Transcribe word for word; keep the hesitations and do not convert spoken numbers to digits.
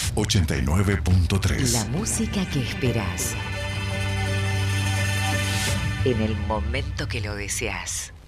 ochenta y nueve punto tres. La música que esperás. En el momento que lo deseas.